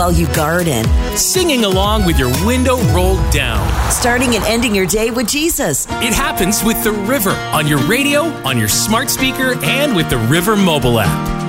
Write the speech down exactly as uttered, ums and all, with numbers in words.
while you garden. Singing along with your window rolled down. Starting and ending your day with Jesus. It happens with The River on your radio, on your smart speaker, and with the River mobile app.